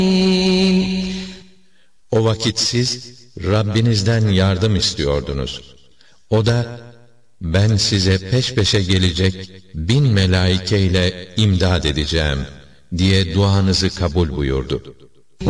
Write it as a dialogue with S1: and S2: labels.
S1: O vakit siz Rabbinizden yardım istiyordunuz. O da, ben size peş peşe gelecek 1000 melaike ile imdad edeceğim diye duanızı kabul buyurdu.